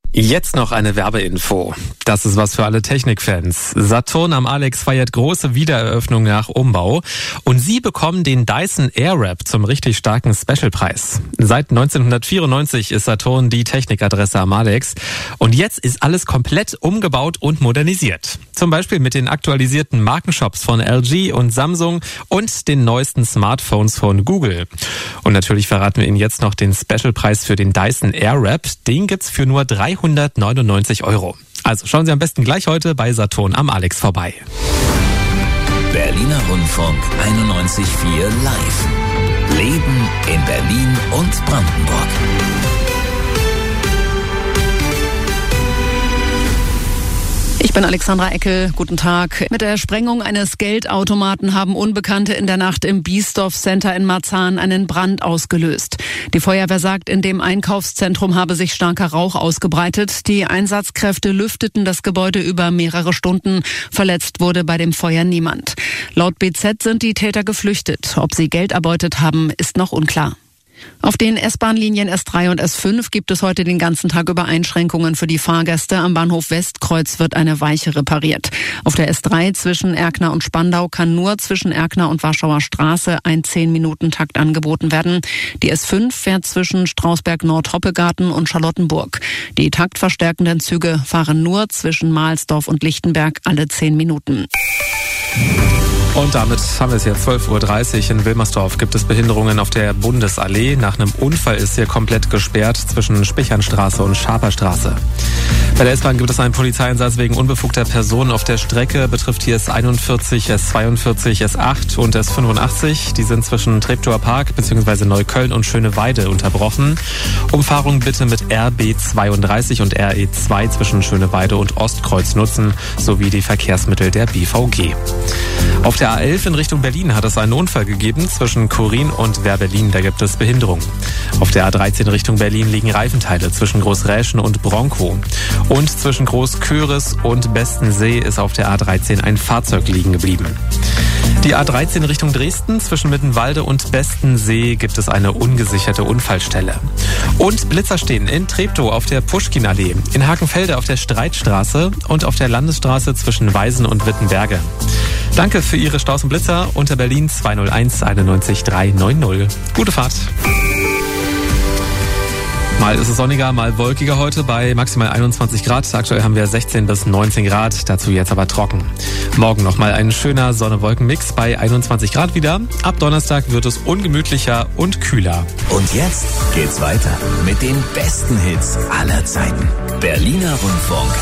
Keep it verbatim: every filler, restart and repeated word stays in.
Jetzt noch eine Werbeinfo. Das ist was für alle Technikfans. Saturn am Alex feiert große Wiedereröffnung nach Umbau. Und Sie bekommen den Dyson Airwrap zum richtig starken Specialpreis. Seit neunzehnhundertvierundneunzig ist Saturn die Technikadresse am Alex. Und jetzt ist alles komplett umgebaut und modernisiert. Zum Beispiel mit den aktualisierten Markenshops von L G und Samsung und den neuesten Smartphones von Google. Und natürlich verraten wir Ihnen jetzt noch den Specialpreis für den Dyson Airwrap. Den gibt's für nur dreihundertneunundneunzig Euro. Also schauen Sie am besten gleich heute bei Saturn am Alex vorbei. Berliner Rundfunk einundneunzig Komma vier live. Leben in Berlin und Brandenburg. Ich bin Alexandra Eckel. Guten Tag. Mit der Sprengung eines Geldautomaten haben Unbekannte in der Nacht im Biesdorf Center in Marzahn einen Brand ausgelöst. Die Feuerwehr sagt, in dem Einkaufszentrum habe sich starker Rauch ausgebreitet. Die Einsatzkräfte lüfteten das Gebäude über mehrere Stunden. Verletzt wurde bei dem Feuer niemand. Laut B Z sind die Täter geflüchtet. Ob sie Geld erbeutet haben, ist noch unklar. Auf den S-Bahn-Linien S drei und S fünf gibt es heute den ganzen Tag über Einschränkungen für die Fahrgäste. Am Bahnhof Westkreuz wird eine Weiche repariert. Auf der S drei zwischen Erkner und Spandau kann nur zwischen Erkner und Warschauer Straße ein zehn-Minuten-Takt angeboten werden. Die S fünf fährt zwischen Strausberg-Nord-Hoppegarten und Charlottenburg. Die taktverstärkenden Züge fahren nur zwischen Mahlsdorf und Lichtenberg alle zehn Minuten. Und damit haben wir es jetzt zwölf Uhr dreißig. In Wilmersdorf gibt es Behinderungen auf der Bundesallee. Nach einem Unfall ist hier komplett gesperrt zwischen Spichernstraße und Schaperstraße. Bei der S-Bahn gibt es einen Polizeieinsatz wegen unbefugter Personen auf der Strecke. Betrifft hier S einundvierzig, S zweiundvierzig, S acht und S fünfundachtzig. Die sind zwischen Treptower Park bzw. Neukölln und Schöneweide unterbrochen. Umfahrung bitte mit R B zweiunddreißig und R E zwei zwischen Schöneweide und Ostkreuz nutzen, sowie die Verkehrsmittel der B V G. Auf der A elf in Richtung Berlin hat es einen Unfall gegeben. Zwischen Kurin und Wehr-Berlin, da gibt es Behinderung. Auf der A dreizehn Richtung Berlin liegen Reifenteile zwischen Großräschen und Bronkow. Und zwischen Großköris und Bestensee ist auf der A dreizehn ein Fahrzeug liegen geblieben. Die A dreizehn Richtung Dresden, zwischen Mittenwalde und Bestensee gibt es eine ungesicherte Unfallstelle. Und Blitzer stehen in Treptow auf der Puschkinallee, in Hakenfelde auf der Streitstraße und auf der Landesstraße zwischen Weisen und Wittenberge. Danke für Ihre Staus und Blitzer unter Berlin zwei null eins einundneunzig dreihundertneunzig. Gute Fahrt. Mal ist es sonniger, mal wolkiger heute bei maximal einundzwanzig Grad. Aktuell haben wir sechzehn bis neunzehn Grad, dazu jetzt aber trocken. Morgen nochmal ein schöner Sonne-Wolken-Mix bei einundzwanzig Grad wieder. Ab Donnerstag wird es ungemütlicher und kühler. Und jetzt geht's weiter mit den besten Hits aller Zeiten. Berliner Rundfunk